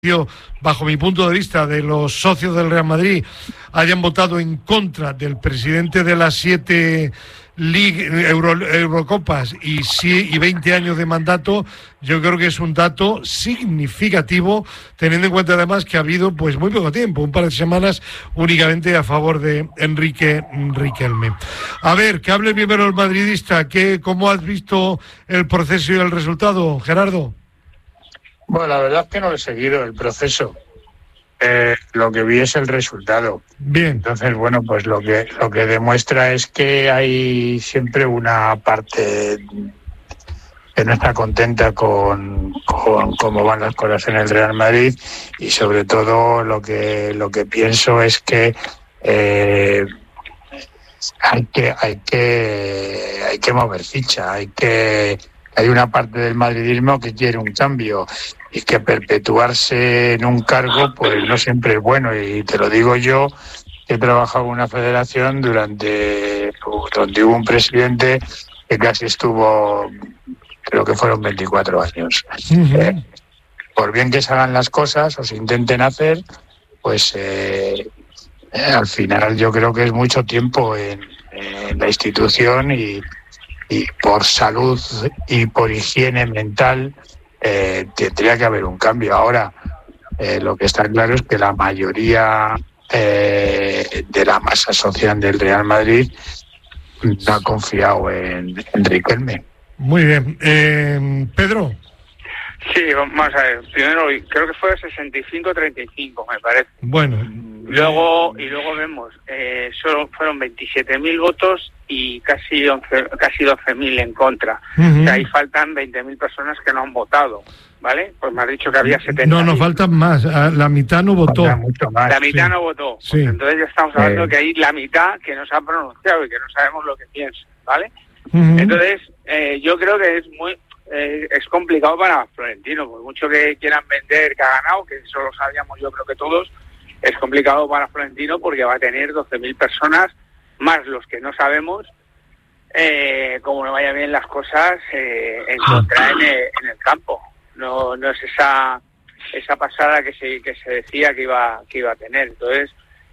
bajo mi punto de vista, de los socios del Real Madrid hayan votado en contra del presidente de las 7 Eurocopas y 20 años de mandato, yo creo que es un dato significativo, teniendo en cuenta además que ha habido pues muy poco tiempo, un par de semanas únicamente a favor de Enrique Riquelme. A ver, que hable primero el madridista. ¿Cómo has visto el proceso y el resultado, Gerardo? Bueno, la verdad es que no lo he seguido el proceso. Lo que vi es el resultado. Bien. Entonces, bueno, pues lo que demuestra es que hay siempre una parte que no está contenta con cómo van las cosas en el Real Madrid, y sobre todo lo que pienso es que hay que mover ficha, hay una parte del madridismo que quiere un cambio, y que perpetuarse en un cargo pues no siempre es bueno. Y te lo digo yo, que he trabajado en una federación donde hubo un presidente que casi estuvo, creo que fueron 24 años. Uh-huh. Por bien que se hagan las cosas o se intenten hacer, pues al final yo creo que es mucho tiempo en la institución, y por salud y por higiene mental tendría que haber un cambio. Ahora, lo que está claro es que la mayoría de la masa social del Real Madrid no ha confiado en Riquelme. Muy bien. Pedro. Sí, vamos a ver. Primero, creo que fue 65-35, me parece. Bueno. Luego vemos, solo fueron 27.000 votos y casi 12.000 en contra. Uh-huh. O sea, ahí faltan 20.000 personas que no han votado, ¿vale? Pues me has dicho que había 70.000. No, nos faltan más. La mitad no votó. Mucho más. La mitad no votó. Sí. Pues entonces ya estamos hablando que hay la mitad que no se ha pronunciado y que no sabemos lo que piensan, ¿vale? Uh-huh. Entonces, yo creo que es complicado para Florentino, por mucho que quieran vender que ha ganado, que eso lo sabíamos yo creo que todos. Es complicado para Florentino porque va a tener 12.000 personas, más los que no sabemos, como no vayan bien las cosas, encontrar en el campo. No es esa pasada que se decía que iba a tener. Entonces,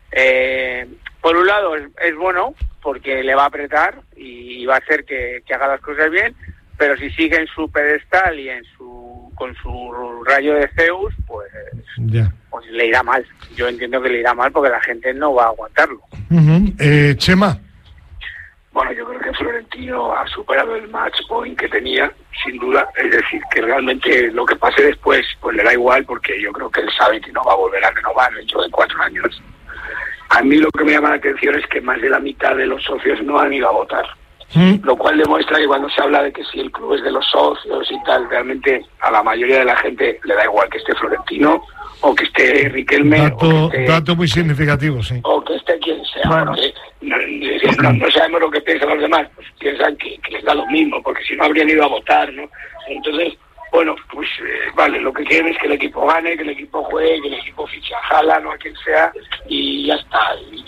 por un lado es bueno porque le va a apretar y va a hacer que haga las cosas bien, pero si sigue en su pedestal y con su rayo de Zeus, pues le irá mal. Yo entiendo que le irá mal porque la gente no va a aguantarlo. Uh-huh. Chema. Bueno, yo creo que Florentino ha superado el match point que tenía, sin duda. Es decir, que realmente lo que pase después, pues le da igual, porque yo creo que él sabe que no va a volver a renovar dentro de 4 años. A mí lo que me llama la atención es que más de la mitad de los socios no han ido a votar. Lo cual demuestra que cuando se habla de que si el club es de los socios y tal, realmente a la mayoría de la gente le da igual que esté Florentino o que esté Riquelme. Dato muy significativo, sí. O que esté quien sea. Bueno. Porque no sabemos lo que piensan los demás, pues piensan que les da lo mismo, porque si no habrían ido a votar, ¿no? Entonces, bueno, pues vale, lo que quieren es que el equipo gane, que el equipo juegue, que el equipo fiche a Haaland o a quien sea, y ya está.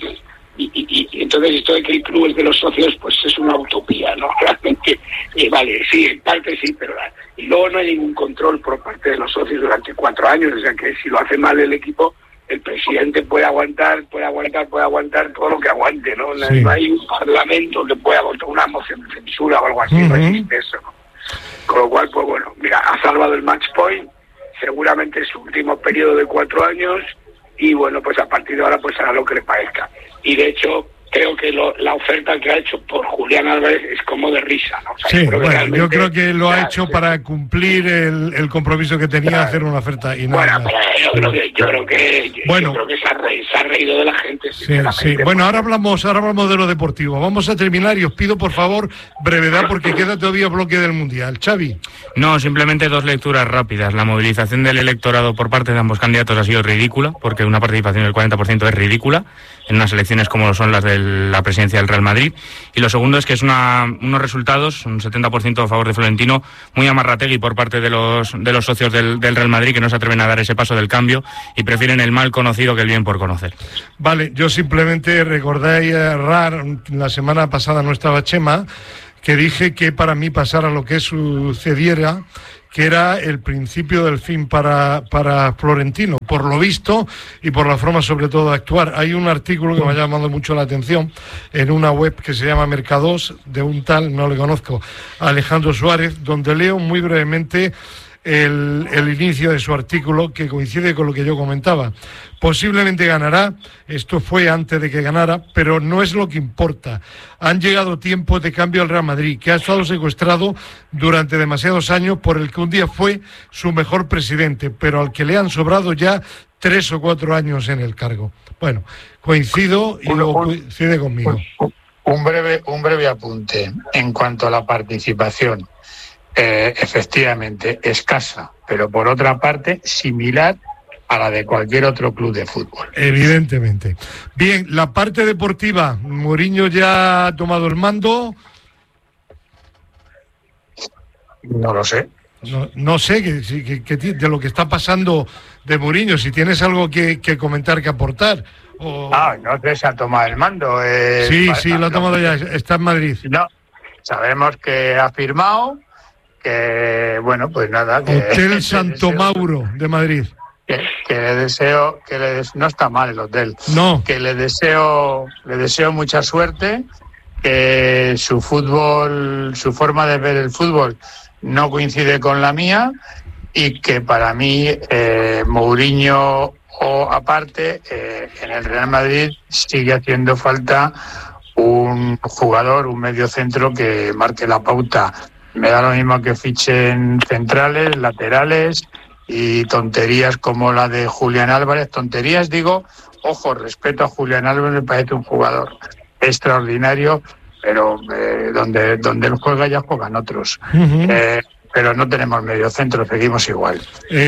Y entonces esto de que el club es de los socios, pues es una utopía, ¿no? Realmente, vale, sí, en parte sí, pero y luego no hay ningún control por parte de los socios durante 4 años, o sea que si lo hace mal el equipo, el presidente puede aguantar todo lo que aguante, ¿no? Sí. No hay un parlamento que pueda votar una moción de censura o algo así, no existe eso, ¿no? Con lo cual, pues bueno, mira, ha salvado el match point, seguramente es su último periodo de 4 años, y bueno, pues a partir de ahora pues hará lo que le parezca. Y de hecho, creo que la oferta que ha hecho por Julián Álvarez es como de risa, ¿no? O sea, sí, yo creo que lo ha hecho para cumplir el compromiso que tenía de hacer una oferta y nada más. Yo creo que se ha reído de la gente. Sí. Bueno, ahora hablamos de lo deportivo. Vamos a terminar y os pido por favor brevedad porque queda todavía bloque del Mundial. Xavi. No, simplemente 2 lecturas rápidas. La movilización del electorado por parte de ambos candidatos ha sido ridícula, porque una participación del 40% es ridícula en unas elecciones como son las de la presidencia del Real Madrid. Y lo segundo es que es unos resultados, un 70% a favor de Florentino, muy amarrategui por parte de los socios del Real Madrid, que no se atreven a dar ese paso del cambio y prefieren el mal conocido que el bien por conocer. Vale, yo simplemente recordáis la semana pasada no estaba Chema, que dije que para mí pasara lo que sucediera, que era el principio del fin para Florentino, por lo visto y por la forma sobre todo de actuar. Hay un artículo que me ha llamado mucho la atención en una web que se llama Mercados, de un tal, no le conozco, Alejandro Suárez, donde leo muy brevemente el inicio de su artículo, que coincide con lo que yo comentaba. Posiblemente ganará, esto fue antes de que ganara, pero no es lo que importa. Han llegado tiempos de cambio al Real Madrid, que ha estado secuestrado durante demasiados años por el que un día fue su mejor presidente, pero al que le han sobrado ya 3 o 4 años en el cargo. Bueno, coincido y coincide conmigo. Un breve apunte en cuanto a la participación. Efectivamente escasa, pero por otra parte similar a la de cualquier otro club de fútbol. Evidentemente. Bien, la parte deportiva, Mourinho ya ha tomado el mando. No lo sé. No sé que de lo que está pasando de Mourinho, si tienes algo que comentar, que aportar. No sé si ha tomado el mando. Sí, lo ha tomado ya, está en Madrid. No, sabemos que ha firmado, que bueno, pues nada. Hotel Santo Mauro de Madrid. Que le deseo, no está mal el hotel. No. Que le deseo mucha suerte, que su fútbol, su forma de ver el fútbol no coincide con la mía, y que para mí Mourinho o aparte en el Real Madrid sigue haciendo falta un jugador, un mediocentro que marque la pauta. Me da lo mismo que fichen centrales, laterales y tonterías como la de Julián Álvarez. Tonterías, digo, ojo, respeto a Julián Álvarez, me parece un jugador extraordinario, pero donde él juega ya juegan otros. Uh-huh. Pero no tenemos mediocentro, seguimos igual.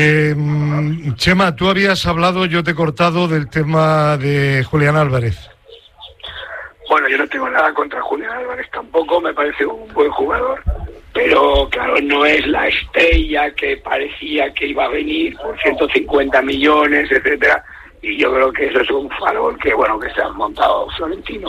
Chema, tú habías hablado, yo te he cortado, del tema de Julián Álvarez. Bueno, yo no tengo nada contra Julián Álvarez tampoco, me parece un buen jugador, pero claro, no es la estrella que parecía que iba a venir por 150 millones, etcétera, y yo creo que eso es un farol que se ha montado Florentino.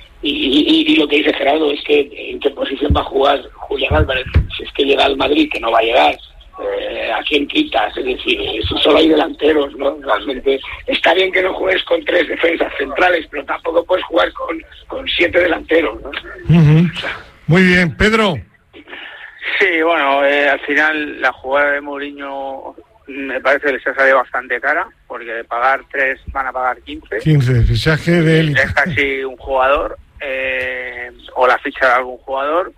Y lo que dice Gerardo es que en qué posición va a jugar Julián Álvarez, si es que llega al Madrid, que no va a llegar. ¿A quién quitas? Es decir, solo hay delanteros, ¿no? Realmente está bien que no juegues con 3 defensas centrales, pero tampoco puedes jugar con 7 delanteros, ¿no? Uh-huh. Muy bien, Pedro. Sí, bueno, al final la jugada de Mourinho me parece que les ha salido bastante cara, porque de pagar 3 van a pagar 15. 15, fichaje de élite. Es casi un jugador, o la ficha de algún jugador.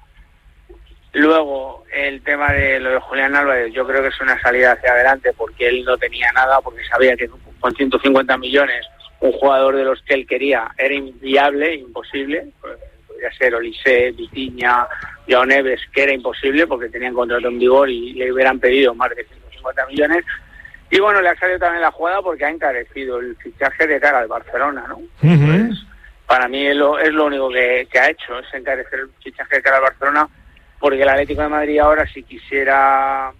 Luego, el tema de lo de Julián Álvarez, yo creo que es una salida hacia adelante, porque él no tenía nada, porque sabía que con 150 millones un jugador de los que él quería era inviable, imposible. Podría ser Olise, Vitinha, Joao Neves, que era imposible porque tenían contrato en vigor y le hubieran pedido más de 150 millones. Y bueno, le ha salido también la jugada porque ha encarecido el fichaje de cara al Barcelona, ¿no? Uh-huh. Entonces, para mí es lo único que ha hecho, es encarecer el fichaje de cara al Barcelona, porque el Atlético de Madrid ahora, si quisiera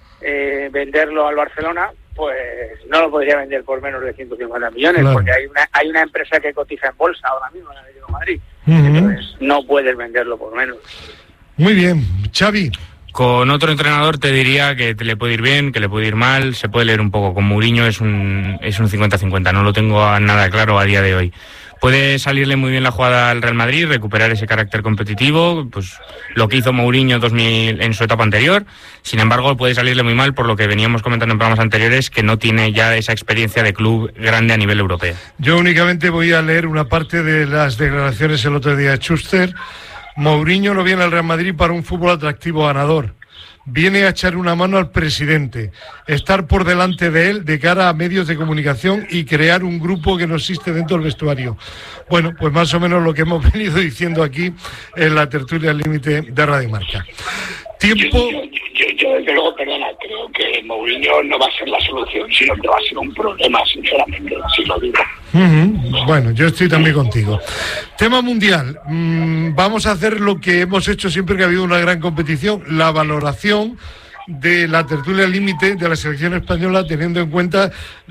venderlo al Barcelona, pues no lo podría vender por menos de 150 millones, claro, porque hay una empresa que cotiza en bolsa ahora mismo en el Atlético de Madrid. Uh-huh. Entonces no puedes venderlo por menos. Muy bien, Xavi. Con otro entrenador te diría que te le puede ir bien, que le puede ir mal, se puede leer un poco. Con Mourinho es un 50-50, no lo tengo nada claro a día de hoy. Puede salirle muy bien la jugada al Real Madrid, recuperar ese carácter competitivo, pues lo que hizo Mourinho en su etapa anterior. Sin embargo, puede salirle muy mal por lo que veníamos comentando en programas anteriores, que no tiene ya esa experiencia de club grande a nivel europeo. Yo únicamente voy a leer una parte de las declaraciones el otro día de Schuster. Mourinho no viene al Real Madrid para un fútbol atractivo ganador. Viene a echar una mano al presidente, estar por delante de él de cara a medios de comunicación y crear un grupo que no existe dentro del vestuario. Bueno, pues más o menos lo que hemos venido diciendo aquí en la tertulia al límite de Radio Marca. Tiempo. Yo desde luego, perdona, creo que Mourinho no va a ser la solución, sino que va a ser un problema, sinceramente, si lo digo. Uh-huh. Bueno, yo estoy también contigo. Tema mundial. Vamos a hacer lo que hemos hecho siempre que ha habido una gran competición, la valoración de la tertulia límite de la selección española, teniendo en cuenta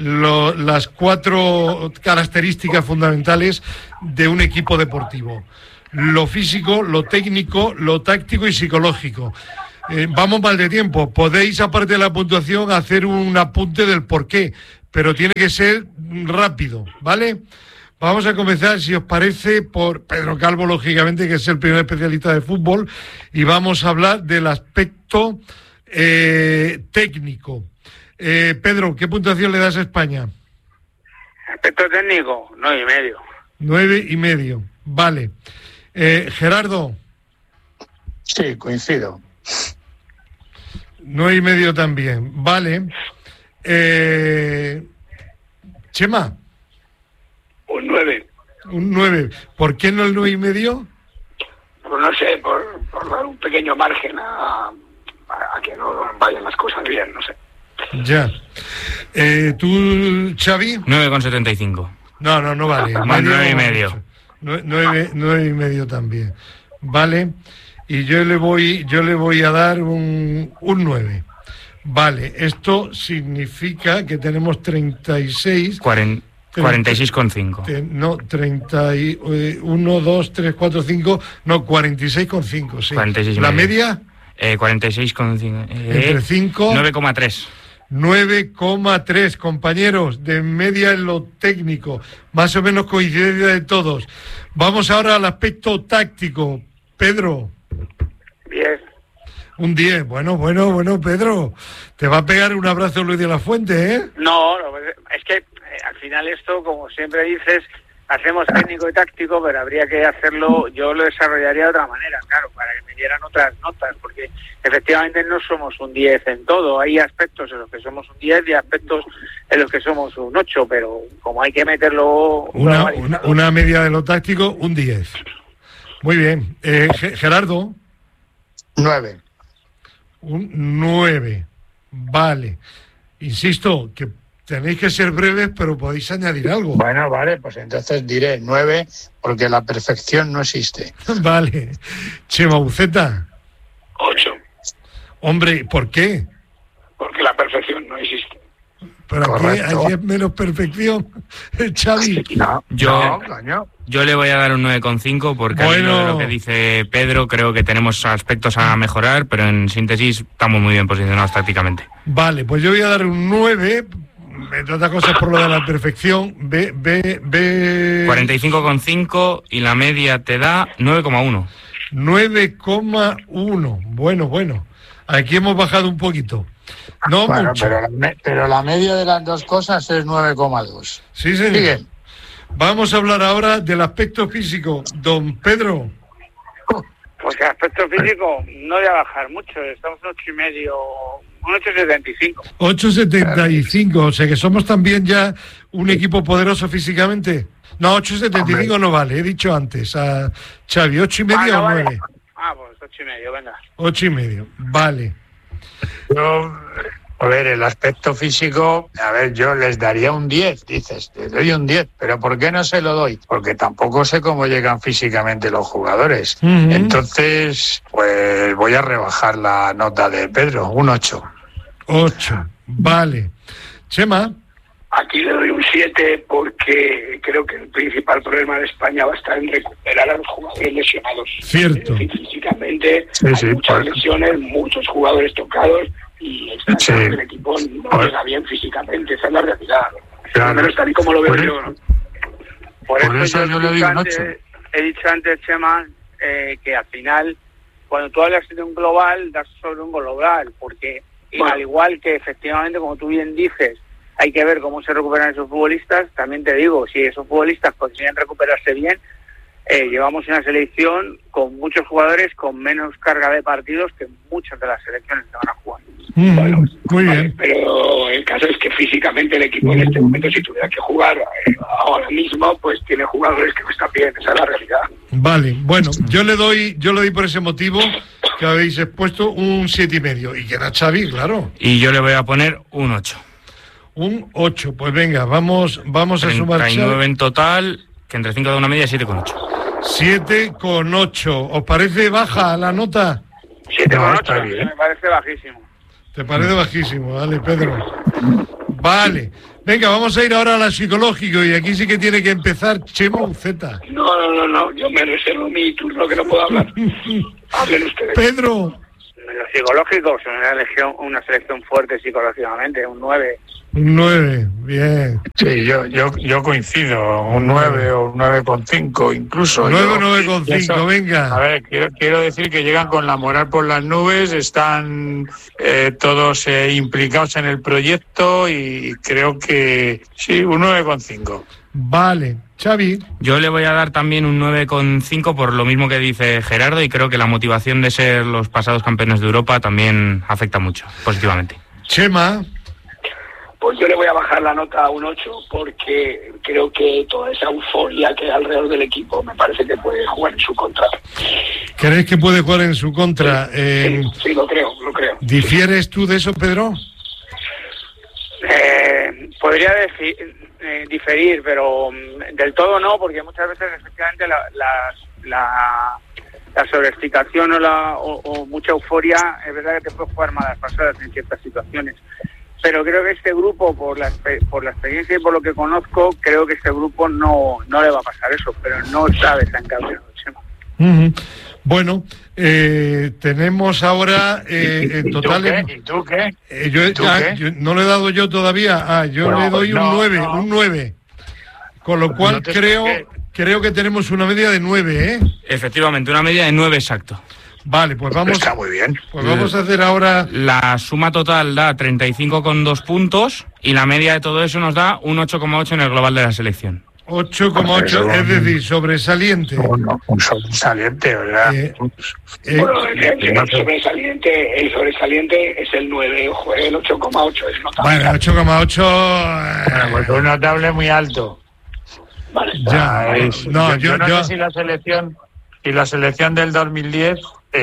las 4 características fundamentales de un equipo deportivo: lo físico, lo técnico, lo táctico y psicológico. vamos mal de tiempo. Podéis, aparte de la puntuación, hacer un apunte del porqué, pero tiene que ser rápido, ¿vale? Vamos a comenzar, si os parece, por Pedro Calvo, lógicamente, que es el primer especialista de fútbol, y vamos a hablar del aspecto técnico. Pedro, ¿qué puntuación le das a España? Aspecto técnico, 9,5. 9,5, vale. Gerardo. Sí, coincido. 9,5 también, vale. Chema. Un 9. Un 9. ¿Por qué no el 9,5? Pues no sé, por dar un pequeño margen a que no vayan las cosas bien, no sé. Ya. ¿Tú, Xavi? 9,75. No vale. Más 9,5. 9,5 también. Vale. Y yo le voy a dar un 9. Vale. Esto significa que tenemos 36. 46,5. No, 31, 2, 3, 4, 5. No, 46,5. Sí. 46,5. ¿La media? 46,5. Entre 5. 9,3. 9,3, compañeros, de media en lo técnico, más o menos coincidencia de todos. Vamos ahora al aspecto táctico. Pedro. 10. Un 10, bueno, Pedro, te va a pegar un abrazo Luis de la Fuente, ¿eh? No, es que al final esto, como siempre dices, hacemos técnico y táctico, pero habría que hacerlo, yo lo desarrollaría de otra manera, claro, para que me dieran otras notas, porque efectivamente no somos un 10 en todo, hay aspectos en los que somos un 10 y aspectos en los que somos un 8, pero como hay que meterlo... Una media de lo táctico, un 10. Muy bien. Gerardo. 9. Un 9. Vale. Insisto, que tenéis que ser breves, pero podéis añadir algo. Bueno, vale, pues entonces diré 9, porque la perfección no existe. Vale. Chema Buceta. 8. Hombre, ¿por qué? Porque la perfección no existe. Pero aquí es menos perfección. Xavi. Yo le voy a dar un 9,5 porque al hilo de lo que dice Pedro, creo que tenemos aspectos a mejorar, pero en síntesis estamos muy bien posicionados tácticamente. Vale, pues yo voy a dar un 9, entre otras cosas por lo de la perfección. 45,5 y la media te da 9,1. 9,1. Bueno. Aquí hemos bajado un poquito. No bueno, mucho. Pero la media de las dos cosas es 9,2. Sí, señor. Sigue. Vamos a hablar ahora del aspecto físico. Don Pedro. Pues el aspecto físico no voy a bajar mucho, estamos en 8,5, un 8,75. 8,75, o sea que somos también ya un equipo poderoso físicamente. No, 8,75 no vale, he dicho antes a Xavi, 8,5 o 9. Vale. Pues 8,5, venga. 8,5, vale. A ver, el aspecto físico, yo les daría un 10, dices, te doy un 10, pero ¿por qué no se lo doy? Porque tampoco sé cómo llegan físicamente los jugadores. Entonces, pues voy a rebajar la nota de Pedro, un 8. 8, vale. Chema. Aquí le doy un 7 porque creo que el principal problema de España va a estar en recuperar a los jugadores lesionados. Cierto. Físicamente hay muchas lesiones, muchos jugadores tocados y el equipo no llega bien físicamente, esa es la realidad. Claro. Menos tal y como lo veo yo, ¿no? Por eso yo le digo un 8. He dicho antes, Chema, que al final, cuando tú hablas de un global, das sobre un global, porque al igual que efectivamente, como tú bien dices, hay que ver cómo se recuperan esos futbolistas. También te digo, si esos futbolistas consiguen recuperarse bien, llevamos una selección con muchos jugadores con menos carga de partidos que muchas de las selecciones que van a jugar. Bueno, muy bien. Pero el caso es que físicamente el equipo en este momento, si tuviera que jugar ahora mismo, pues tiene jugadores que no están bien, esa es la realidad. Vale, bueno, yo le doy por ese motivo que habéis expuesto un 7,5 y queda Xavi, claro. Y yo le voy a poner un 8. Un 8, pues venga, vamos a sumar 39 en total, que entre 5 da una media, 7,8. 7,8. ¿Os parece baja la nota? 7,8, me parece bajísimo. ¿Te parece bajísimo? Vale, Pedro. Vale. Venga, vamos a ir ahora a la psicológico y aquí sí que tiene que empezar Chema Buceta. No, yo me reservo mi turno que no puedo hablar. Hablen ustedes. Pedro. Los psicológicos, una selección fuerte psicológicamente, un 9. Un 9, bien. Sí, yo coincido, un 9 o un 9,5 incluso. 9 o 9,5, venga. A ver, quiero decir que llegan con la moral por las nubes, están todos implicados en el proyecto y creo que sí, un 9,5. Vale, Xavi. Yo le voy a dar también un 9,5 por lo mismo que dice Gerardo y creo que la motivación de ser los pasados campeones de Europa también afecta mucho, positivamente. Chema. Pues yo le voy a bajar la nota a un 8 porque creo que toda esa euforia que hay alrededor del equipo me parece que puede jugar en su contra. ¿Crees que puede jugar en su contra? Sí, lo creo. ¿Difieres tú de eso, Pedro? Podría diferir, pero del todo no, porque muchas veces efectivamente la sobreexcitación o mucha euforia es verdad que te puede jugar malas pasadas en ciertas situaciones. Pero creo que este grupo, por la experiencia y por lo que conozco, creo que este grupo no le va a pasar eso, pero no sabe tan cabrón. Bueno, tenemos ahora en total... ¿Y tú qué? Yo no le he dado yo todavía. Yo le doy un 9. Con lo cual creo que tenemos una media de 9, ¿eh? Efectivamente, una media de 9 exacto. Vale, pues vamos. Está muy bien. Pues vamos a hacer ahora. La suma total da 35,2 puntos y la media de todo eso nos da un 8,8 en el global de la selección. 8,8, es decir, sobresaliente. Un sobresaliente, ¿verdad? Bueno, el sobresaliente es el 9, ojo, el 8,8 es notable. Bueno, 8,8. Pues un notable muy alto. Vale. Ya, yo no sé si la selección del 2010,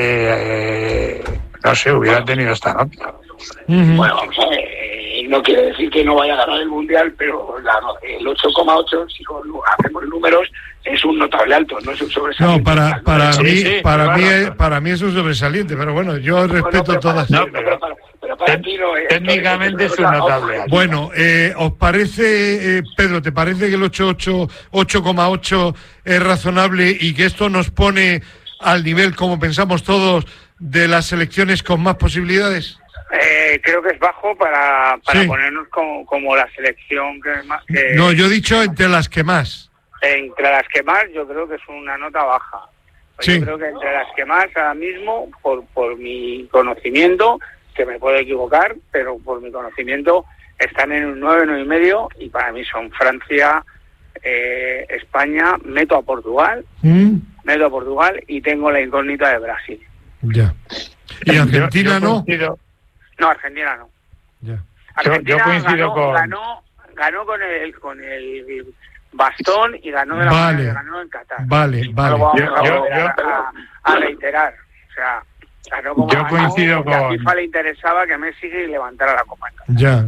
no sé, hubiera tenido esta nota. Bueno, vamos a ver, no quiere decir que no vaya a ganar el Mundial, pero el 8,8, si hacemos números, es un notable alto, no es un sobresaliente. No, para mí es un sobresaliente, pero bueno, yo respeto todas. No, pero para ti no es. Técnicamente es un notable alto. Bueno, ¿os parece, Pedro, te parece que el 8,8 es razonable y que esto nos pone al nivel, como pensamos todos, de las selecciones con más posibilidades? Creo que es bajo para ponernos como la selección que más... No, yo he dicho entre las que más. Entre las que más yo creo que es una nota baja. Sí. Yo creo que entre las que más ahora mismo, por mi conocimiento, que me puedo equivocar, pero por mi conocimiento están en un 9, 9,5 y para mí son Francia, España, meto a Portugal y tengo la incógnita de Brasil. Ya. ¿Y Argentina no? No, Argentina no. Ya. Argentina yo coincido ganó con el bastón y ganó de la manera que ganó en Qatar. Vale. No lo vamos a reiterar. O sea, ganó como yo coincido con... A FIFA le interesaba que Messi levantara la copa. Ya.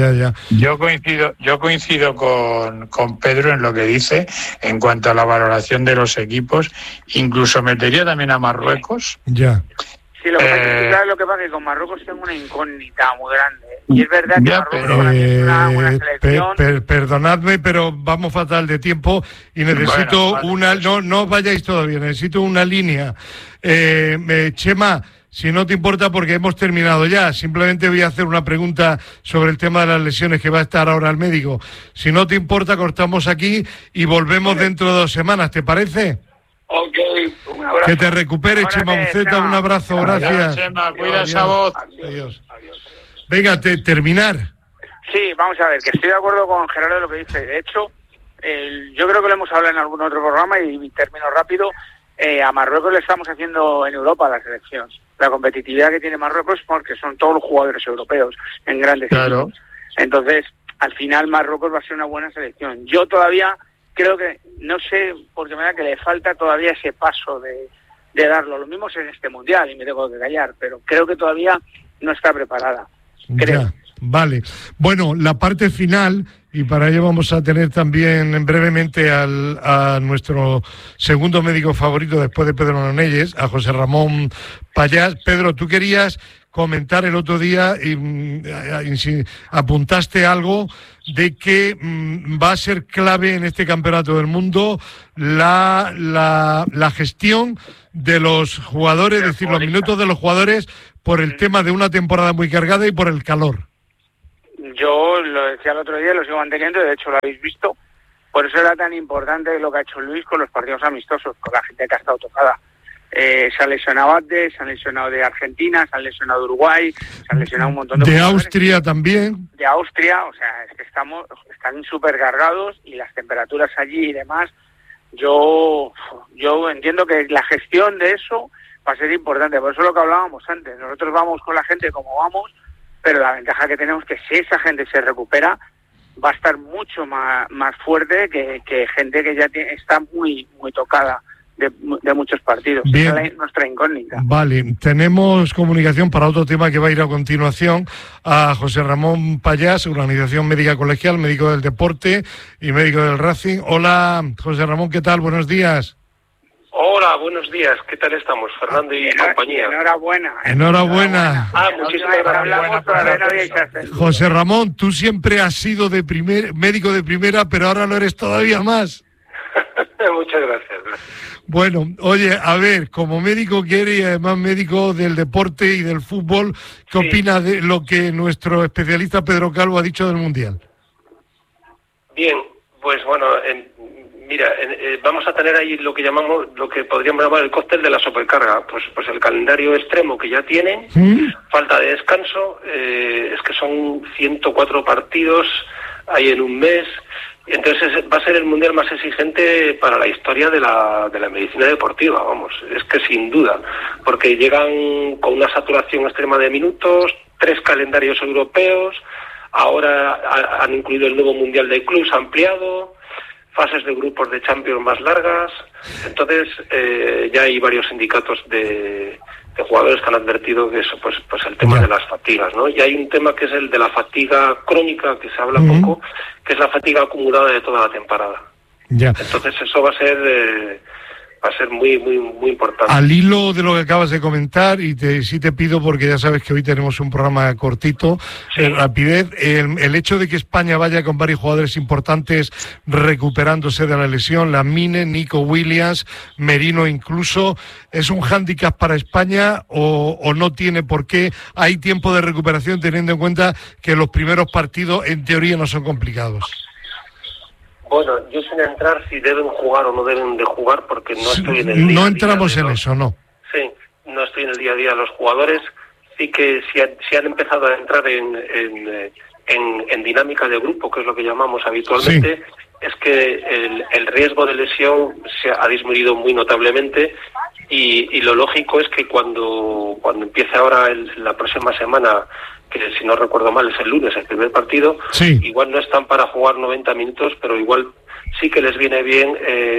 Yo coincido con Pedro en lo que dice en cuanto a la valoración de los equipos. Incluso metería también a Marruecos. Ya. Sí, lo que pasa es que con Marruecos tengo una incógnita muy grande. Y es verdad que Marruecos es una selección... Perdonadme, pero vamos fatal de tiempo y necesito No vayáis todavía, necesito una línea. Chema, si no te importa, porque hemos terminado ya, simplemente voy a hacer una pregunta sobre el tema de las lesiones que va a estar ahora el médico. Si no te importa, cortamos aquí y volvemos dentro de 2 semanas, ¿te parece? Ok, un abrazo. Que te recuperes, Chema Uceta, un abrazo, gracias. Chema, cuida esa voz. Adiós. Venga, terminar. Sí, vamos a ver, que estoy de acuerdo con Gerardo en lo que dice. De hecho, yo creo que lo hemos hablado en algún otro programa y termino rápido. A Marruecos le estamos haciendo en Europa la selección. La competitividad que tiene Marruecos porque son todos los jugadores europeos en grandes equipos. Entonces, al final Marruecos va a ser una buena selección. Yo todavía... creo que, no sé, porque me da que le falta todavía ese paso de darlo. Lo mismo es en este Mundial y me tengo que callar, pero creo que todavía no está preparada. Creo. Ya, vale. Bueno, la parte final, y para ello vamos a tener también brevemente a nuestro segundo médico favorito después de Pedro Nonelles, a José Ramón Payás. Pedro, tú querías comentar el otro día y apuntaste algo de que va a ser clave en este campeonato del mundo la gestión de los jugadores, es decir, los minutos de los jugadores por el tema de una temporada muy cargada y por el calor. Yo lo decía el otro día, lo sigo manteniendo, de hecho lo habéis visto. Por eso era tan importante lo que ha hecho Luis con los partidos amistosos, con la gente que ha estado tocada. Se ha lesionado Abdes, se han lesionado de Argentina, se han lesionado de Uruguay, se han lesionado un montón de jugadores. Austria también. De Austria, o sea, es que están súper cargados y las temperaturas allí y demás. Yo entiendo que la gestión de eso va a ser importante, por eso lo que hablábamos antes. Nosotros vamos con la gente como vamos, pero la ventaja que tenemos es que si esa gente se recupera, va a estar mucho más fuerte que gente que ya está muy tocada de muchos partidos. Bien. Esa es nuestra incógnita. Vale, tenemos comunicación para otro tema que va a ir a continuación a José Ramón Payás, Organización Médica Colegial, médico del deporte y médico del Racing. Hola, José Ramón, ¿qué tal? Buenos días. Hola, buenos días. ¿Qué tal estamos, Fernando y compañía? Enhorabuena. Enhorabuena. Muchísimas gracias. José Ramón, tú siempre has sido médico de primera, pero ahora lo eres todavía más. Muchas gracias. Bueno, oye, a ver, como médico que eres y además médico del deporte y del fútbol, ¿qué opinas de lo que nuestro especialista Pedro Calvo ha dicho del Mundial? Bien, pues bueno, vamos a tener ahí lo que podríamos llamar el cóctel de la sobrecarga, pues el calendario extremo que ya tienen, falta de descanso, es que son 104 partidos ahí en un mes. Entonces va a ser el Mundial más exigente para la historia de la medicina deportiva, vamos, es que sin duda, porque llegan con una saturación extrema de minutos, 3 calendarios europeos, ahora han incluido el nuevo Mundial de Clubs ampliado, fases de grupos de Champions más largas, entonces ya hay varios sindicatos de jugadores que han advertido que eso, pues el tema de las fatigas, ¿no? Y hay un tema que es el de la fatiga crónica, que se habla poco, que es la fatiga acumulada de toda la temporada. Entonces eso va a ser muy importante. Al hilo de lo que acabas de comentar, y sí te pido, porque ya sabes que hoy tenemos un programa cortito, rapidez, el hecho de que España vaya con varios jugadores importantes recuperándose de la lesión, Lamine, Nico Williams, Merino incluso, ¿es un hándicap para España o no tiene por qué? Hay tiempo de recuperación teniendo en cuenta que los primeros partidos en teoría no son complicados. Bueno, yo sin entrar si deben jugar o no deben de jugar, porque no estoy en el día a día. No entramos en eso, ¿no? Sí, no estoy en el día a día de los jugadores. Sí que si han empezado a entrar en dinámica de grupo, que es lo que llamamos habitualmente, es que el riesgo de lesión se ha disminuido muy notablemente y lo lógico es que cuando empiece ahora la próxima semana, que si no recuerdo mal es el lunes, el primer partido, igual no están para jugar 90 minutos, pero igual sí que les viene bien,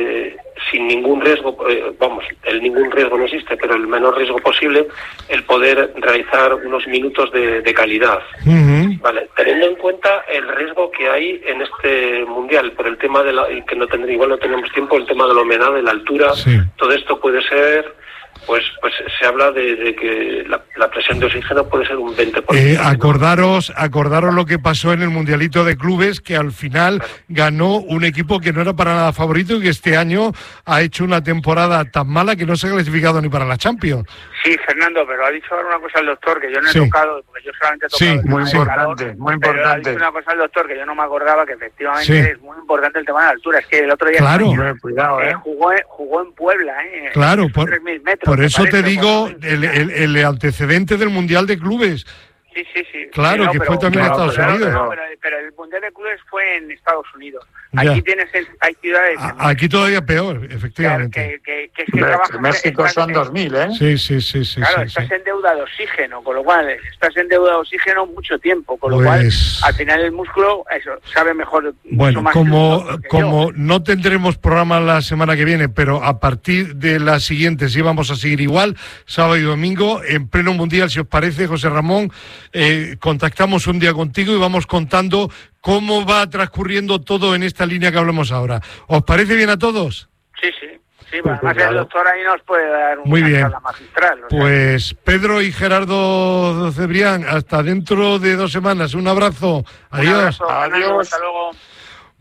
sin ningún riesgo, ningún riesgo no existe, pero el menor riesgo posible, el poder realizar unos minutos de calidad. Vale, teniendo en cuenta el riesgo que hay en este Mundial, por el tema igual no tenemos tiempo, el tema de la humedad, de la altura, todo esto puede ser... Pues se habla de que la presión de oxígeno puede ser un 20%. Acordaros lo que pasó en el Mundialito de Clubes, que al final ganó un equipo que no era para nada favorito y que este año ha hecho una temporada tan mala que no se ha clasificado ni para la Champions. Sí, Fernando, pero ha dicho ahora una cosa el doctor que yo no he tocado, porque yo solamente he tocado. Muy importante. Ha dicho una cosa el doctor que yo no me acordaba, que efectivamente es muy importante el tema de la altura. Es que el otro día cuidado, jugó en Puebla, Claro, 3.000 metros. Por eso te digo el antecedente del Mundial de Clubes. Sí. Claro, que fue también en Estados Unidos. Pero el Mundial de Clubes fue en Estados Unidos. Aquí hay ciudades... Aquí todavía peor, efectivamente. Que en México son 2.000, ¿eh? Sí. Claro, estás en deuda de oxígeno, con lo cual estás en deuda de oxígeno mucho tiempo, con lo cual al final el músculo sabe mejor. Bueno, más como no tendremos programa la semana que viene, pero a partir de la siguiente sí vamos a seguir igual, sábado y domingo, en pleno Mundial, si os parece, José Ramón, contactamos un día contigo y vamos contando cómo va transcurriendo todo en esta línea que hablamos ahora. ¿Os parece bien a todos? Sí, además el doctor ahí nos puede dar una charla magistral. Pues Pedro y Gerardo Cebrián, hasta dentro de 2 semanas. Un abrazo. Adiós. Adiós. Hasta luego.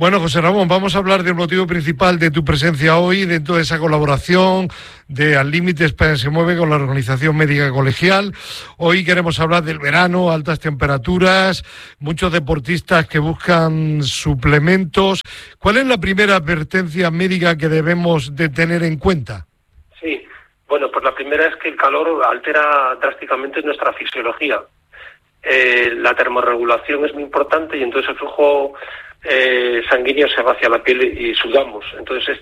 Bueno, José Ramón, vamos a hablar del motivo principal de tu presencia hoy dentro de esa colaboración de Al Límite España se mueve con la Organización Médica Colegial. Hoy queremos hablar del verano, altas temperaturas, muchos deportistas que buscan suplementos. ¿Cuál es la primera advertencia médica que debemos de tener en cuenta? Sí, bueno, pues la primera es que el calor altera drásticamente nuestra fisiología. La termorregulación es muy importante y entonces el flujo sanguíneo se va hacia la piel y sudamos. Entonces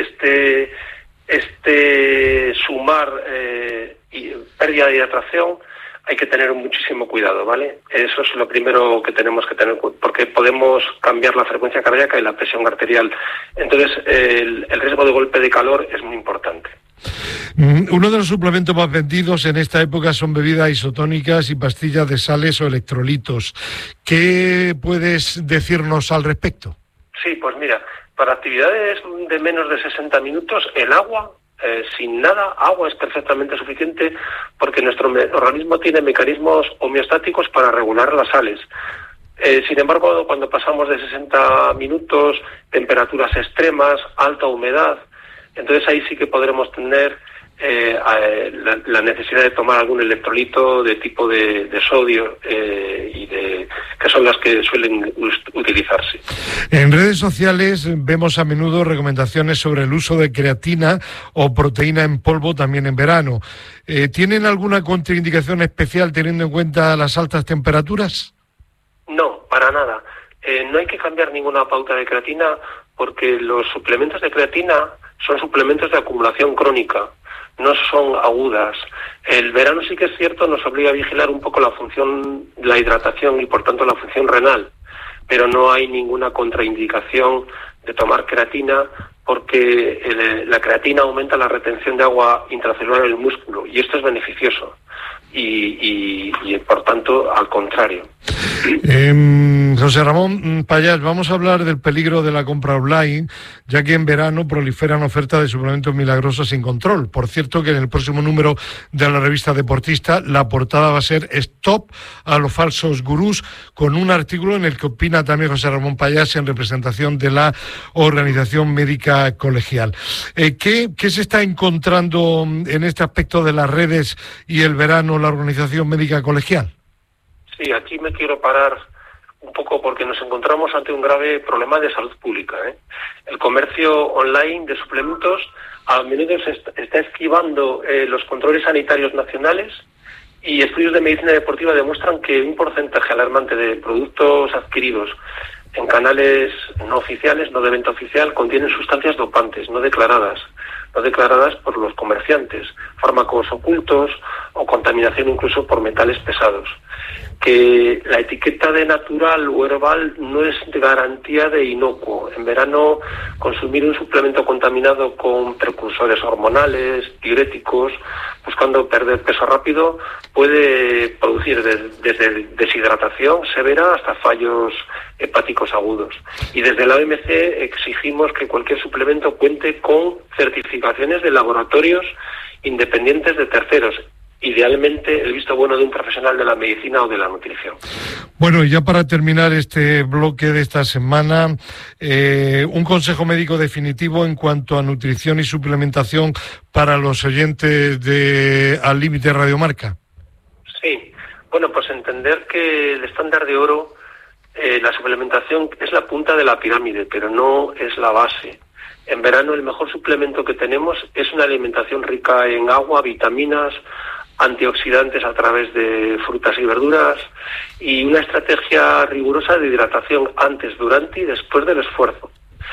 este sumar y pérdida de hidratación hay que tener muchísimo cuidado, ¿vale? Eso es lo primero que tenemos que tener, porque podemos cambiar la frecuencia cardíaca y la presión arterial. Entonces el riesgo de golpe de calor es muy importante. Uno de los suplementos más vendidos en esta época son bebidas isotónicas y pastillas de sales o electrolitos. ¿Qué puedes decirnos al respecto? Sí, pues mira, para actividades de menos de 60 minutos, el agua, sin nada, agua es perfectamente suficiente porque nuestro organismo tiene mecanismos homeostáticos para regular las sales. Sin embargo, cuando pasamos de 60 minutos, temperaturas extremas, alta humedad, entonces ahí sí que podremos tener la necesidad de tomar algún electrolito de tipo de sodio que son las que suelen utilizarse. En redes sociales vemos a menudo recomendaciones sobre el uso de creatina o proteína en polvo también en verano. ¿Tienen alguna contraindicación especial teniendo en cuenta las altas temperaturas? No, para nada. No hay que cambiar ninguna pauta de creatina porque los suplementos de creatina son suplementos de acumulación crónica, no son agudas. El verano sí que es cierto, nos obliga a vigilar un poco la función, la hidratación y por tanto la función renal, pero no hay ninguna contraindicación de tomar creatina porque la creatina aumenta la retención de agua intracelular en el músculo y esto es beneficioso y por tanto al contrario. José Ramón Payás, vamos a hablar del peligro de la compra online, ya que en verano proliferan ofertas de suplementos milagrosos sin control. Por cierto, que en el próximo número de la revista Deportista, la portada va a ser Stop a los falsos gurús, con un artículo en el que opina también José Ramón Payás en representación de la Organización Médica Colegial. ¿Qué se está encontrando en este aspecto de las redes y el verano la Organización Médica Colegial? Sí, aquí me quiero parar un poco porque nos encontramos ante un grave problema de salud pública. El comercio online de suplementos a menudo se está esquivando los controles sanitarios nacionales y estudios de medicina deportiva demuestran que un porcentaje alarmante de productos adquiridos en canales no oficiales, no de venta oficial, contienen sustancias dopantes no declaradas por los comerciantes, fármacos ocultos o contaminación incluso por metales pesados. Que la etiqueta de natural o herbal no es de garantía de inocuo. En verano, consumir un suplemento contaminado con precursores hormonales, diuréticos, buscando perder peso rápido, puede producir desde deshidratación severa hasta fallos hepáticos agudos. Y desde la OMC exigimos que cualquier suplemento cuente con certificaciones de laboratorios independientes de terceros. Idealmente el visto bueno de un profesional de la medicina o de la nutrición. Bueno, y ya para terminar este bloque de esta semana, un consejo médico definitivo en cuanto a nutrición y suplementación para los oyentes de Al Límite Radio Marca. Sí, bueno, pues entender que el estándar de oro, la suplementación es la punta de la pirámide, pero no es la base. En verano el mejor suplemento que tenemos es una alimentación rica en agua, vitaminas, antioxidantes a través de frutas y verduras y una estrategia rigurosa de hidratación antes, durante y después del esfuerzo.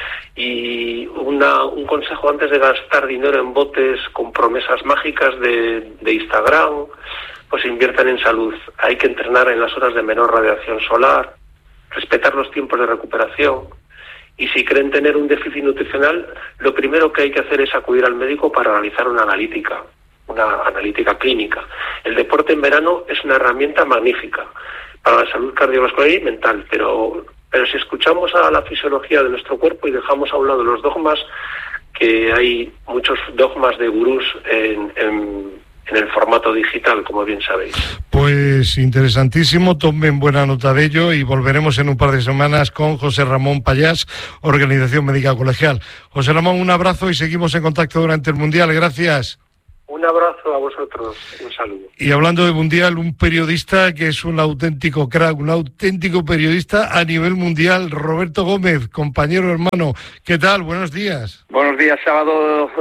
Y un consejo antes de gastar dinero en botes con promesas mágicas de Instagram, pues inviertan en salud. Hay que entrenar en las horas de menor radiación solar, respetar los tiempos de recuperación. Y si creen tener un déficit nutricional, lo primero que hay que hacer es acudir al médico para realizar una analítica clínica. El deporte en verano es una herramienta magnífica para la salud cardiovascular y mental, pero si escuchamos a la fisiología de nuestro cuerpo y dejamos a un lado los dogmas, que hay muchos dogmas de gurús en el formato digital, como bien sabéis. Pues interesantísimo, tomen buena nota de ello y volveremos en un par de semanas con José Ramón Pallás, Organización Médica Colegial. José Ramón, un abrazo y seguimos en contacto durante el Mundial. Gracias. Un abrazo a vosotros, un saludo. Y hablando de Mundial, un periodista que es un auténtico crack, un auténtico periodista a nivel mundial, Roberto Gómez, compañero, hermano. ¿Qué tal? Buenos días. Buenos días, sábado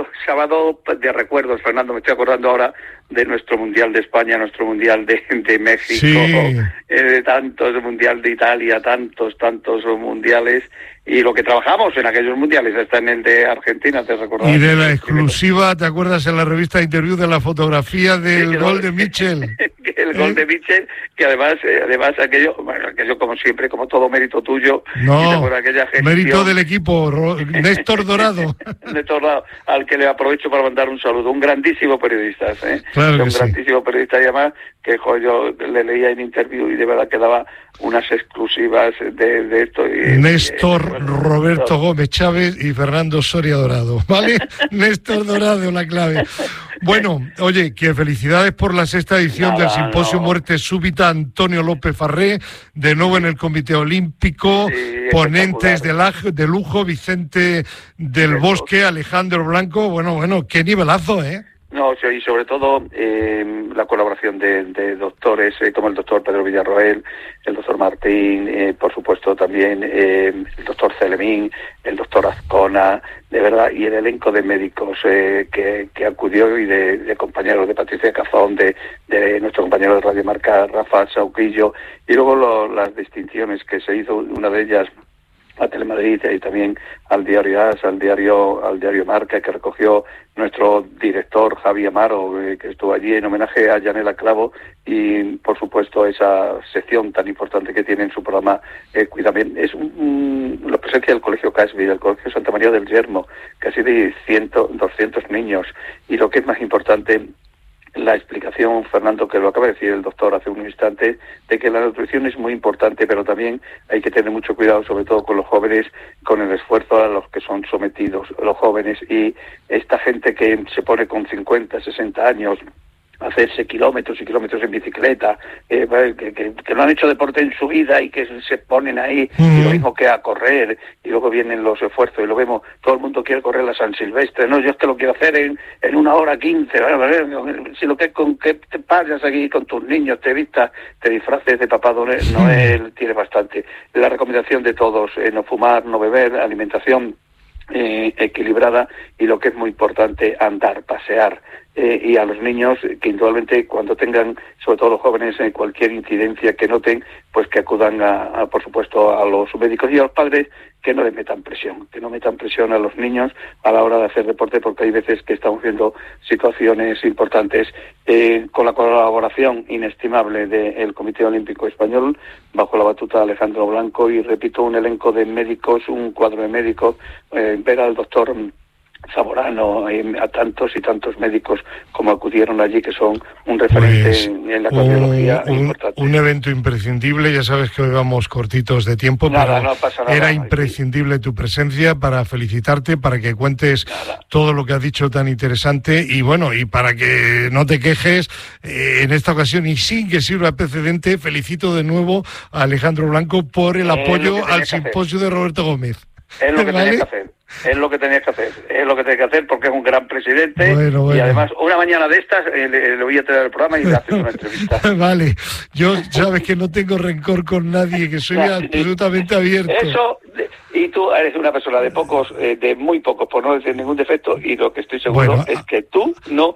de recuerdos, Fernando. Me estoy acordando ahora de nuestro Mundial de España, nuestro Mundial de México, sí. Tantos Mundial de Italia, tantos mundiales. Y lo que trabajamos en aquellos mundiales, está en el de Argentina, ¿te recordás? Y de la exclusiva, ¿te acuerdas en la revista Interview de la fotografía del gol de Mitchell? El gol de Mitchell, que además aquello como siempre, como todo mérito tuyo. No, mérito del equipo, Néstor Dorado. Néstor Dorado, al que le aprovecho para mandar un saludo. Un grandísimo periodista, Claro un grandísimo periodista, y además, que yo le leía en Interview y de verdad que daba unas exclusivas de esto. Néstor Roberto Gómez Chávez y Fernando Soria Dorado, ¿vale? Néstor Dorado, la clave. Bueno, oye, que felicidades por la 6ª edición del Simposio Muerte Súbita Antonio López Farré, de nuevo en el Comité Olímpico, ponentes de lujo, Vicente del Bosque, Alejandro Blanco, bueno, qué nivelazo, ¿eh? No, y sobre todo la colaboración de doctores como el doctor Pedro Villarroel, el doctor Martín, por supuesto también el doctor Celemín, el doctor Azcona, de verdad, y el elenco de médicos que acudió, y de compañeros de Patricia Cazón, de nuestro compañero de Radio Marca, Rafa Sauquillo, y luego las distinciones que se hizo, una de ellas a Telemadrid y también al diario AS, al diario Marca, que recogió nuestro director Javi Amaro, que estuvo allí en homenaje a Yanela Clavo, y por supuesto esa sección tan importante que tiene en su programa Cuídame. Es la presencia del Colegio Casby, del Colegio Santa María del Yermo, casi de 200 niños, y lo que es más importante, la explicación, Fernando, que lo acaba de decir el doctor hace un instante, de que la nutrición es muy importante, pero también hay que tener mucho cuidado, sobre todo con los jóvenes, con el esfuerzo a los que son sometidos los jóvenes, y esta gente que se pone con 50, 60 años hacerse kilómetros y kilómetros en bicicleta, que no han hecho deporte en su vida y que se ponen ahí, y lo mismo que a correr, y luego vienen los esfuerzos, y lo vemos, todo el mundo quiere correr la San Silvestre, no, yo es que lo quiero hacer en 1h15, si lo que con que te pagas aquí con tus niños, te disfraces de Papá Noel, tiene bastante. La recomendación de todos, no fumar, no beber, alimentación equilibrada, y lo que es muy importante, andar, pasear, y a los niños que indudablemente cuando tengan, sobre todo los jóvenes, cualquier incidencia que noten, pues que acudan por supuesto a los médicos, y a los padres que no les metan presión, a los niños a la hora de hacer deporte, porque hay veces que estamos viendo situaciones importantes, con la colaboración inestimable del Comité Olímpico Español, bajo la batuta de Alejandro Blanco, y repito, un elenco de médicos, un cuadro de médicos, ver al doctor Zamorano, a tantos y tantos médicos como acudieron allí, que son un referente en la cardiología importante. Un evento imprescindible, ya sabes que hoy vamos cortitos de tiempo, pero no pasa nada, era imprescindible tu presencia para felicitarte, para que cuentes todo lo que has dicho tan interesante, y bueno, y para que no te quejes en esta ocasión, y sin que sirva precedente, felicito de nuevo a Alejandro Blanco por el apoyo al simposio de Roberto Gómez. Es lo que tenías que hacer. Es lo que tenías que hacer, porque es un gran presidente. Bueno. Y además, una mañana de estas le voy a traer el programa y le haces una entrevista. Vale, yo sabes que no tengo rencor con nadie, que soy absolutamente abierto. Eso, y tú eres una persona de muy pocos, por no decir ningún defecto, y lo que estoy seguro es que tú no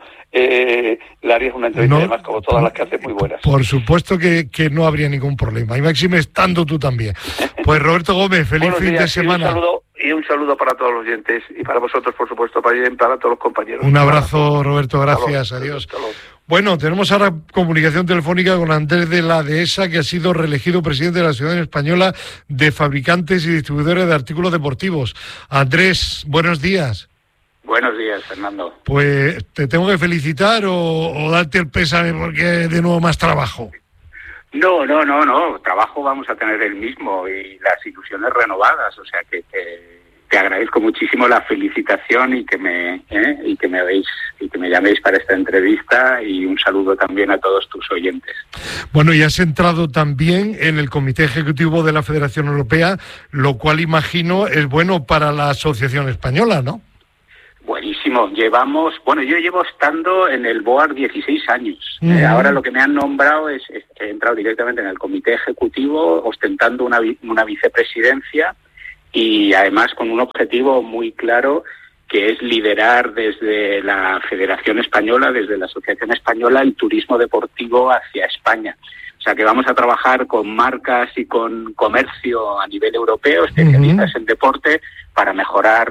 le harías una entrevista, además, como todas las que haces, muy buenas. Por supuesto que no habría ningún problema, y máxime estando tú también. Pues Roberto Gómez, feliz fin de semana. Y un saludo para todos los oyentes, y para vosotros, por supuesto, para todos los compañeros. Un abrazo, Roberto, gracias, adiós. Bueno, tenemos ahora comunicación telefónica con Andrés de la Dehesa, que ha sido reelegido presidente de la Asociación Española de Fabricantes y Distribuidores de Artículos Deportivos. Andrés, buenos días. Buenos días, Fernando. Pues, ¿te tengo que felicitar o darte el pésame porque de nuevo más trabajo? No, trabajo vamos a tener el mismo, y las ilusiones renovadas, o sea que te agradezco muchísimo la felicitación y que me llaméis para esta entrevista, y un saludo también a todos tus oyentes. Bueno, y has entrado también en el Comité Ejecutivo de la Federación Europea, lo cual imagino es bueno para la Asociación Española, ¿no? Buenísimo. Yo llevo estando en el BOAR 16 años. Ahora lo que me han nombrado he entrado directamente en el Comité Ejecutivo, ostentando una vicepresidencia, y además con un objetivo muy claro, que es liderar desde la Federación Española, desde la Asociación Española, el turismo deportivo hacia España. O sea, que vamos a trabajar con marcas y con comercio a nivel europeo, especialistas en deporte, para mejorar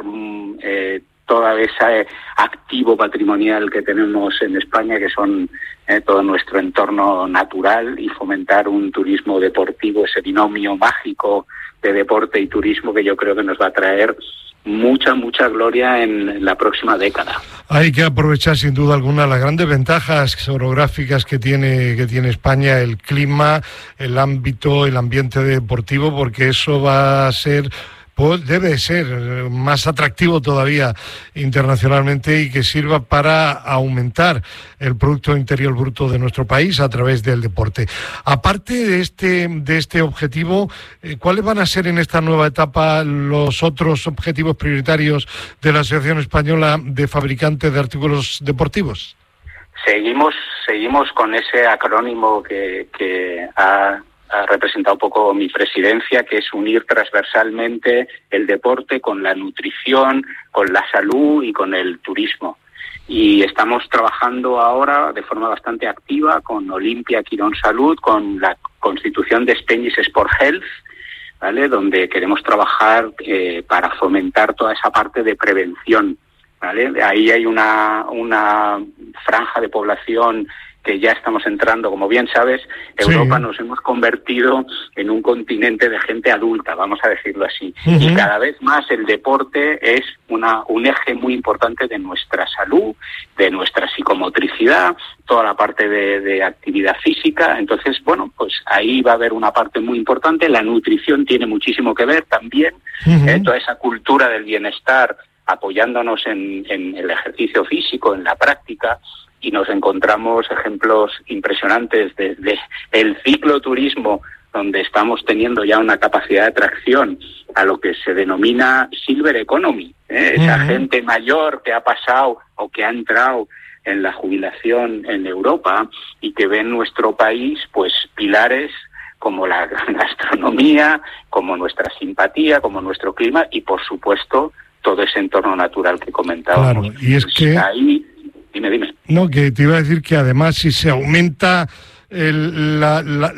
todo ese activo patrimonial que tenemos en España, que son todo nuestro entorno natural, y fomentar un turismo deportivo, ese binomio mágico de deporte y turismo, que yo creo que nos va a traer mucha gloria en la próxima década. Hay que aprovechar sin duda alguna las grandes ventajas orográficas que tiene España, el clima, el ambiente deportivo, porque eso va a ser, pues debe ser más atractivo todavía internacionalmente, y que sirva para aumentar el Producto Interior Bruto de nuestro país a través del deporte. Aparte de este objetivo, ¿cuáles van a ser en esta nueva etapa los otros objetivos prioritarios de la Asociación Española de Fabricantes de Artículos Deportivos? Seguimos con ese acrónimo que ha representado un poco mi presidencia, que es unir transversalmente el deporte con la nutrición, con la salud y con el turismo. Y estamos trabajando ahora de forma bastante activa con Olimpia Quirón Salud, con la constitución de Spanish Sport Health, ¿vale?, donde queremos trabajar para fomentar toda esa parte de prevención, ¿vale? Ahí hay una franja de población que ya estamos entrando. Como bien sabes, Europa nos hemos convertido en un continente de gente adulta, vamos a decirlo así. Y cada vez más el deporte es un eje muy importante de nuestra salud, de nuestra psicomotricidad, toda la parte de actividad física. Entonces, pues ahí va a haber una parte muy importante. La nutrición tiene muchísimo que ver también, toda esa cultura del bienestar, apoyándonos en el ejercicio físico, en la práctica. Y nos encontramos ejemplos impresionantes desde el cicloturismo, donde estamos teniendo ya una capacidad de atracción a lo que se denomina Silver Economy, esa gente mayor que ha pasado o que ha entrado en la jubilación en Europa y que ve en nuestro país pues pilares como la gastronomía, como nuestra simpatía, como nuestro clima y, por supuesto, todo ese entorno natural que comentábamos. Claro, y es que... Ahí, dime. No, que te iba a decir que además si se aumenta la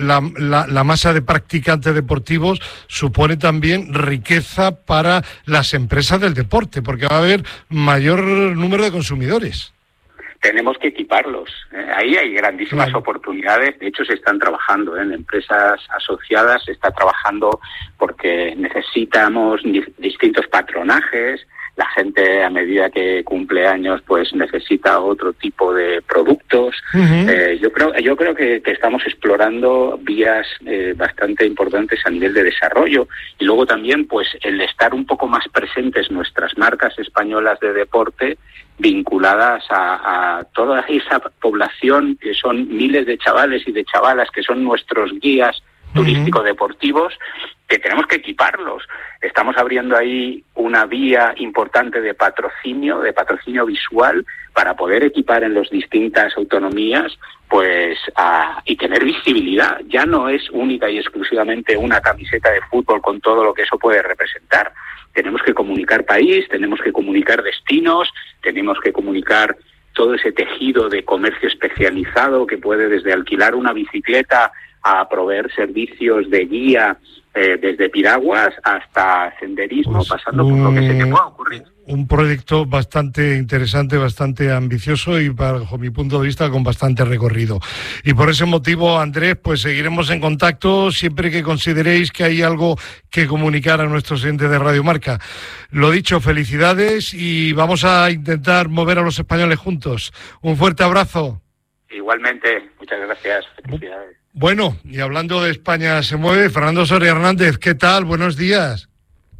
masa de practicantes deportivos, supone también riqueza para las empresas del deporte, porque va a haber mayor número de consumidores. Tenemos que equiparlos. Ahí hay grandísimas oportunidades. De hecho, se están trabajando en empresas asociadas, se está trabajando porque necesitamos distintos patronajes. La gente, a medida que cumple años, pues necesita otro tipo de productos. Yo creo que estamos explorando vías bastante importantes a nivel de desarrollo. Y luego también, pues, el estar un poco más presentes nuestras marcas españolas de deporte, vinculadas a toda esa población, que son miles de chavales y de chavalas, que son nuestros guías turístico-deportivos, que tenemos que equiparlos. Estamos abriendo ahí una vía importante de patrocinio visual, para poder equipar en las distintas autonomías, pues, y tener visibilidad. Ya no es única y exclusivamente una camiseta de fútbol con todo lo que eso puede representar. Tenemos que comunicar país, tenemos que comunicar destinos, tenemos que comunicar todo ese tejido de comercio especializado que puede desde alquilar una bicicleta a proveer servicios de guía, desde piraguas hasta senderismo, pues pasando por lo que se te pueda ocurrir. Un proyecto bastante interesante, bastante ambicioso y, bajo mi punto de vista, con bastante recorrido. Y por ese motivo, Andrés, pues seguiremos en contacto siempre que consideréis que hay algo que comunicar a nuestros oyentes de Radio Marca. Lo dicho, felicidades y vamos a intentar mover a los españoles juntos. Un fuerte abrazo. Igualmente, muchas gracias. Felicidades. Bueno, y hablando de España se mueve, Fernando Soria Hernández, ¿qué tal? Buenos días.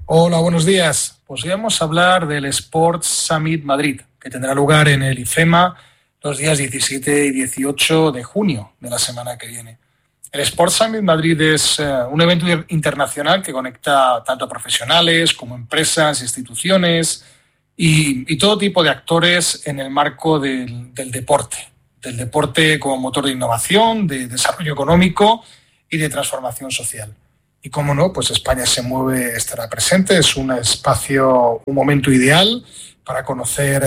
Hola, buenos días. Pues hoy vamos a hablar del Sports Summit Madrid, que tendrá lugar en el IFEMA los días 17 y 18 de junio de la semana que viene. El Sports Summit Madrid es un evento internacional que conecta tanto profesionales como empresas, instituciones y todo tipo de actores en el marco del deporte como motor de innovación, de desarrollo económico y de transformación social. Y cómo no, pues España se mueve, estará presente, es un espacio, un momento ideal para conocer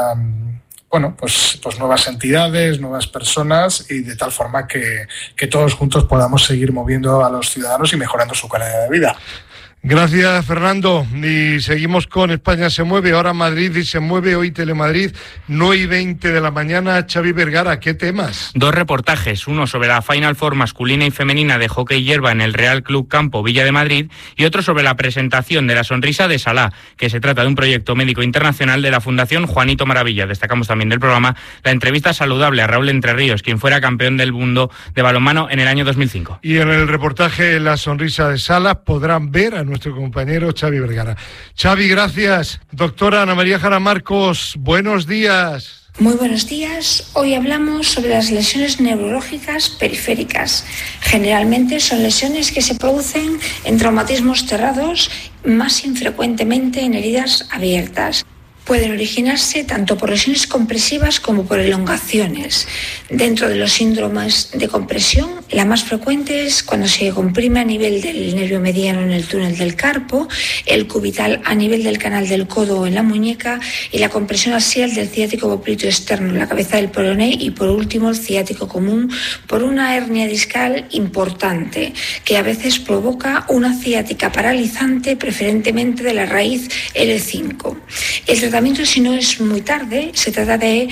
pues nuevas entidades, nuevas personas y de tal forma que todos juntos podamos seguir moviendo a los ciudadanos y mejorando su calidad de vida. Gracias, Fernando. Y seguimos con España se mueve. Ahora Madrid y se mueve. Hoy Telemadrid, 9:20 de la mañana. Xavi Vergara, ¿qué temas? 2 reportajes, uno sobre la Final Four masculina y femenina de hockey hierba en el Real Club Campo Villa de Madrid y otro sobre la presentación de la sonrisa de Salah, que se trata de un proyecto médico internacional de la Fundación Juanito Maravilla. Destacamos también del programa la entrevista saludable a Raúl Entre Ríos, quien fuera campeón del mundo de balonmano en el año 2005. Y en el reportaje La sonrisa de Salah podrán ver a nuestro compañero Xavi Vergara. Xavi, gracias. Doctora Ana María Jara Marcos, buenos días. Muy buenos días. Hoy hablamos sobre las lesiones neurológicas periféricas. Generalmente son lesiones que se producen en traumatismos cerrados, más infrecuentemente en heridas abiertas. Pueden originarse tanto por lesiones compresivas como por elongaciones. Dentro de los síndromes de compresión, la más frecuente es cuando se comprime a nivel del nervio mediano en el túnel del carpo, el cubital a nivel del canal del codo o en la muñeca y la compresión axial del ciático popliteo externo en la cabeza del peroné y por último el ciático común por una hernia discal importante que a veces provoca una ciática paralizante preferentemente de la raíz L5. El tratamiento, si no es muy tarde, se trata de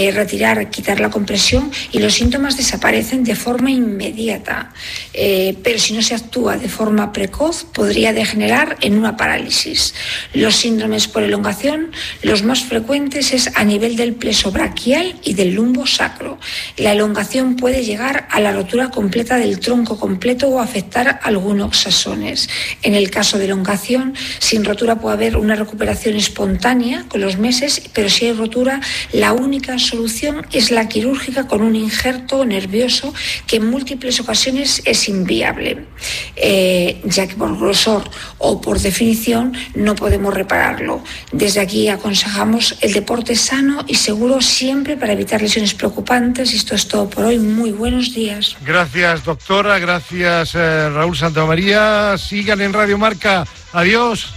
quitar la compresión y los síntomas desaparecen de forma inmediata. Pero si no se actúa de forma precoz, podría degenerar en una parálisis. Los síndromes por elongación, los más frecuentes es a nivel del plexo braquial y del lumbo sacro. La elongación puede llegar a la rotura completa del tronco completo o afectar algunos axones. En el caso de elongación, sin rotura puede haber una recuperación espontánea con los meses, pero si hay rotura, la única solución es la quirúrgica con un injerto nervioso que en múltiples ocasiones es inviable, ya que por grosor o por definición no podemos repararlo. Desde aquí aconsejamos el deporte sano y seguro siempre para evitar lesiones preocupantes. Esto es todo por hoy. Muy buenos días. Gracias, doctora. Gracias, Raúl Santamaría. Sigan en Radio Marca. Adiós.